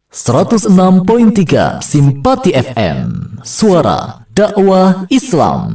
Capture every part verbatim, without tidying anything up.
seratus enam koma tiga Simpati F M, suara dakwah Islam.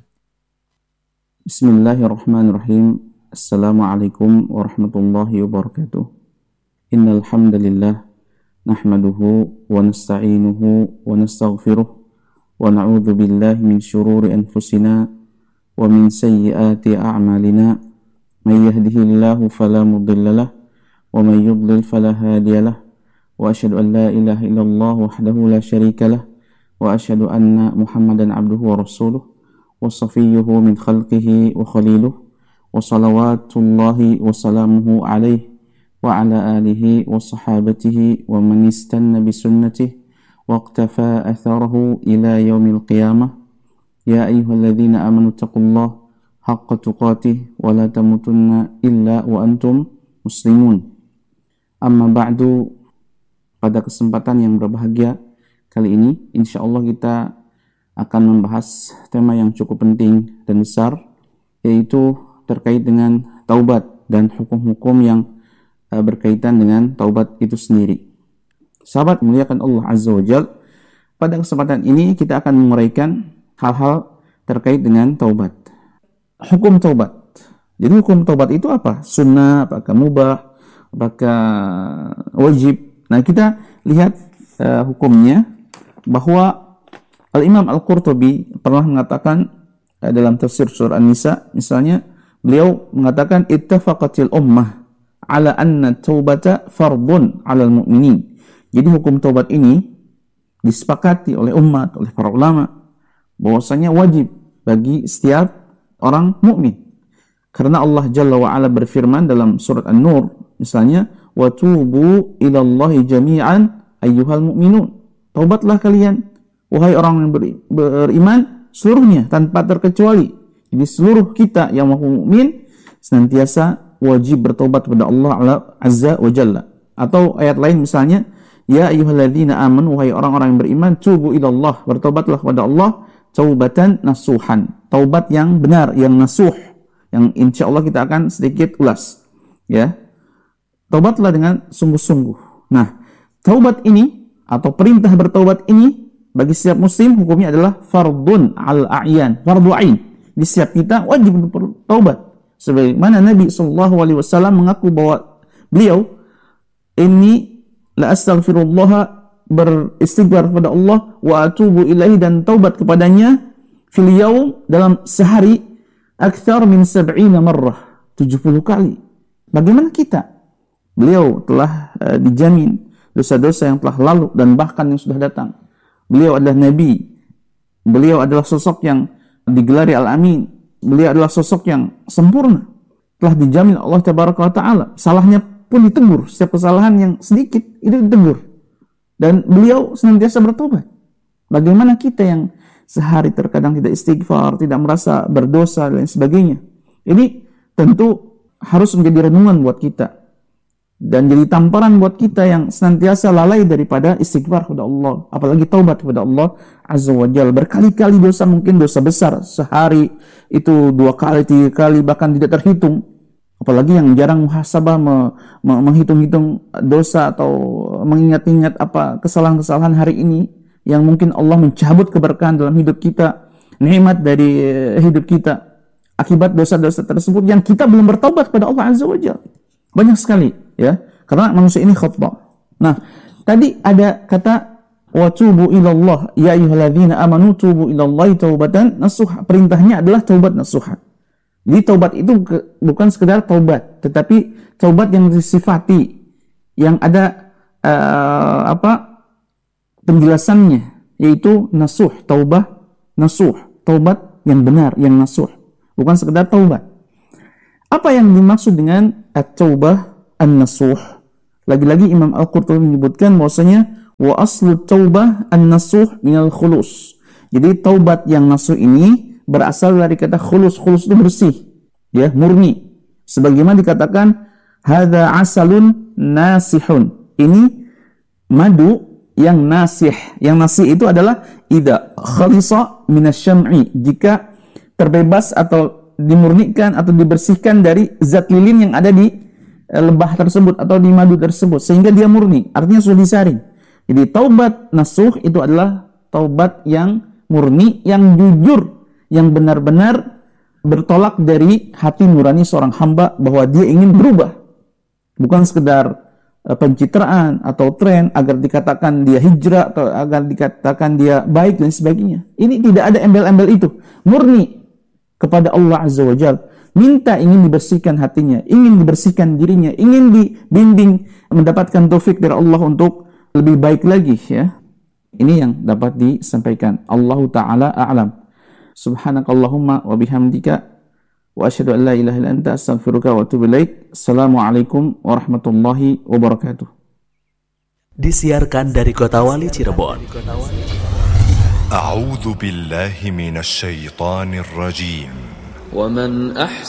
Bismillahirrahmanirrahim. Assalamualaikum warahmatullahi wabarakatuh. Innal hamdalillah nahmaduhu wa nasta'inuhu wa nastaghfiruh wa na'udzu billahi min shururi anfusina wa min sayyiati a'malina. May yahdihillahu fala mudilla lahu wa may yudlil fala hadiya lahu. Wa asyhadu an la ilaha illallah wahdahu la syarika lah wa asyhadu anna Muhammadan abduhu wa rasuluh wa safiyyuhu min khalqihi wa khaliluh wa salawatullahi wa salamuhu alaihi wa ala alihi wa sahabatihi wa man istanna bi sunnatihi wa iqtafa atharahu ila yaumil qiyamah. Ya ayyuhalladzina amanu taqullaha haqqa tuqatih wa la tamutunna illa wa antum muslimun. Amma ba'du. Pada kesempatan yang berbahagia kali ini, insya Allah kita akan membahas tema yang cukup penting dan besar, yaitu terkait dengan taubat dan hukum-hukum yang berkaitan dengan taubat itu sendiri. Sahabat muliakan Allah Azza wa Jalla, pada kesempatan ini kita akan menguraikan hal-hal terkait dengan taubat. Hukum taubat. Jadi hukum taubat itu apa? Sunnah, apakah mubah, apakah wajib? Nah, kita lihat uh, hukumnya bahwa Al-Imam Al-Qurtubi pernah mengatakan uh, dalam tafsir surah An-Nisa, misalnya beliau mengatakan ittafaqatil ummah ala anna taubata fardun 'alal mu'minin. Jadi hukum taubat ini disepakati oleh umat, oleh para ulama, bahwasanya wajib bagi setiap orang mukmin. Karena Allah Jalla wa Ala berfirman dalam surat An-Nur, misalnya wa tubu ilallahi jami'an ayyuhal mu'minun. Taubatlah kalian wahai orang yang beriman seluruhnya tanpa terkecuali. Jadi seluruh kita yang mengaku mukmin senantiasa wajib bertobat kepada Allah Azza wa Jalla. Atau ayat lain misalnya, ya ayyuhalladzina amanu, wahai orang-orang yang beriman, tubu ilallah, bertobatlah kepada Allah taubatan nasuhan, taubat yang benar, yang nasuh, yang insyaallah kita akan sedikit ulas, ya. Taubatlah dengan sungguh-sungguh. Nah, taubat ini atau perintah bertaubat ini bagi setiap muslim hukumnya adalah fardun al-a'yan, fardu ain. Di setiap kita wajib bertaubat. Sebagaimana Nabi sallallahu alaihi wasallam mengaku bahwa beliau ini la astaghfirullah, beristighfar kepada Allah, wa atubu ilaihi, dan taubat kepadanya fil yaum, dalam sehari, akthar min sab'ina marrah, tujuh puluh kali. Bagaimana kita? Beliau telah uh, dijamin dosa-dosa yang telah lalu dan bahkan yang sudah datang. Beliau adalah Nabi. Beliau adalah sosok yang digelari Al-Amin. Beliau adalah sosok yang sempurna. Telah dijamin Allah Tabaraka wa Ta'ala. Salahnya pun ditegur. Setiap kesalahan yang sedikit itu ditegur. Dan beliau senantiasa bertobat. Bagaimana kita yang sehari terkadang tidak istighfar, tidak merasa berdosa dan sebagainya. Ini tentu harus menjadi renungan buat kita. Dan jadi tamparan buat kita yang senantiasa lalai daripada istighfar kepada Allah, apalagi taubat kepada Allah Azza wa Jalla. Berkali-kali dosa, mungkin dosa besar, sehari itu dua kali, tiga kali, bahkan tidak terhitung. Apalagi yang jarang muhasabah, me- me- menghitung-hitung dosa atau mengingat-ingat apa kesalahan-kesalahan hari ini yang mungkin Allah mencabut keberkahan dalam hidup kita, nikmat dari hidup kita akibat dosa-dosa tersebut yang kita belum bertaubat kepada Allah Azza wa Jalla. Banyak sekali, ya, karena manusia ini khata. Nah, tadi ada kata wa tubu ilallah, ya ayyuhalladzina amanu tubu ilallahi taubatan nasuha. Perintahnya adalah taubat nasuha. Jadi taubat itu ke, bukan sekedar taubat, tetapi taubat yang disifati, yang ada uh, apa penjelasannya, yaitu nasuh, taubah nasuh, taubat yang benar, yang nasuh, bukan sekedar taubat. Apa yang dimaksud dengan at-taubah an-nasuh? Lagi-lagi Imam Al-Qurtubi menyebutkan bahwasanya wa aslu taubah an-nasuh minal khulus. Jadi taubat yang nasuh ini berasal dari kata khulus. Khulus itu bersih, ya, murni. Sebagaimana dikatakan hadza asalun nasihun. Ini madu yang nasih. Yang nasih itu adalah idza khalisa minasyam'i, jika terbebas atau dimurnikan atau dibersihkan dari zat lilin yang ada di lebah tersebut atau di madu tersebut, sehingga dia murni, artinya sudah disaring. Jadi taubat nasuh itu adalah taubat yang murni, yang jujur, yang benar-benar bertolak dari hati nurani seorang hamba bahwa dia ingin berubah. Bukan sekedar pencitraan atau tren agar dikatakan dia hijrah atau agar dikatakan dia baik dan sebagainya. Ini tidak ada embel-embel itu. Murni kepada Allah Azza wa Jalla. Minta ingin dibersihkan hatinya, ingin dibersihkan dirinya, ingin dibimbing mendapatkan taufik dari Allah untuk lebih baik lagi, ya. Ini yang dapat disampaikan. Allahu Ta'ala a'lam. Subhanakallahumma wa bihamdika wa asyhadu an la ilaha illa anta astaghfiruka wa atubu ilaik. Assalamualaikum warahmatullahi wabarakatuh. Disiarkan dari Kota Wali Cirebon. A'udzu billahi minasy syaithanir rajim. Wa man ahsana